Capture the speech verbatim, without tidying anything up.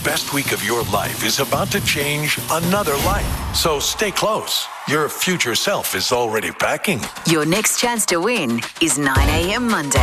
best week of your life is about to change another life. So stay close. Your future self is already packing. Your next chance to win is nine a.m. Monday.